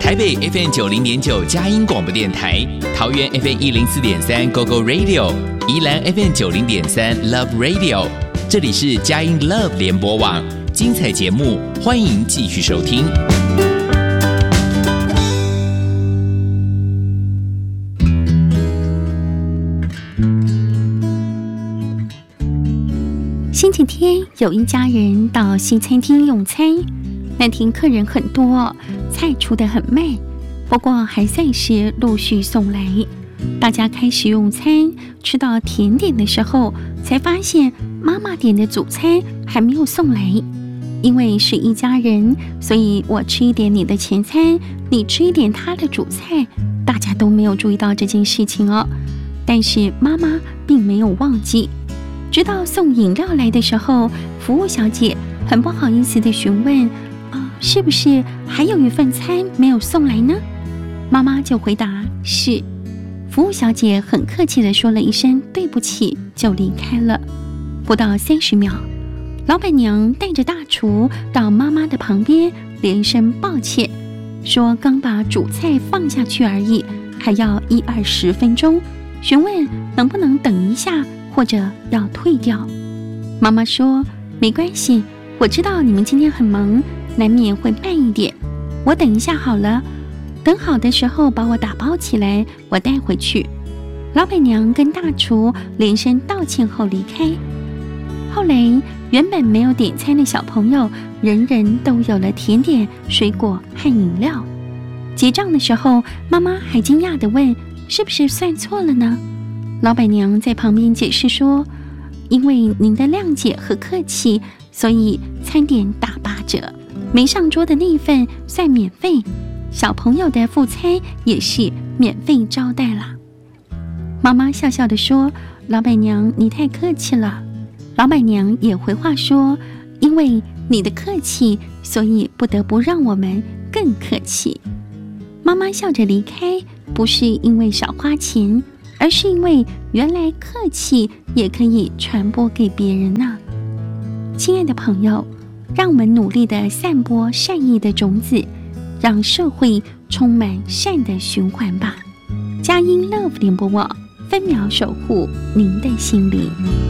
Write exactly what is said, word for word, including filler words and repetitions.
台北 F M 九零点九佳音广播电台，桃园 F M 一零四点三 Go Go Radio， 宜兰 F M 九零点三 Love Radio。这里是佳音 Love 联播网，精彩节目欢迎继续收听。 星期天有一家人到西餐厅用餐，那天客人很多，菜出得很慢，不过还算是陆续送来。大家开始用餐，吃到甜点的时候，才发现妈妈点的主餐还没有送来。因为是一家人，所以我吃一点你的前餐，你吃一点他的主菜，大家都没有注意到这件事情哦。但是妈妈并没有忘记。直到送饮料来的时候，服务小姐很不好意思地询问：“啊、呃，是不是还有一份餐没有送来呢？”妈妈就回答：“是。”服务小姐很客气地说了一声“对不起”，就离开了。不到三十秒，老板娘带着大厨到妈妈的旁边，连声抱歉，说刚把主菜放下去而已，还要一二十分钟，询问能不能等一下。或者要退掉。妈妈说没关系，我知道你们今天很忙，难免会慢一点，我等一下好了，等好的时候把我打包起来，我带回去。老板娘跟大厨连声道歉后离开。后来原本没有点餐的小朋友，人人都有了甜点、水果和饮料。结账的时候，妈妈还惊讶地问，是不是算错了呢？老板娘在旁边解释说，因为您的谅解和客气，所以餐点打八折，没上桌的那一份算免费，小朋友的副餐也是免费招待啦。妈妈笑笑地说，老板娘你太客气了。老板娘也回话说，因为你的客气，所以不得不让我们更客气。妈妈笑着离开，不是因为少花钱，而是因为原来客气也可以传播给别人呢。亲爱的朋友，让我们努力地散播善意的种子，让社会充满善的循环吧。佳音 Love 联播网，分秒守护您的心灵。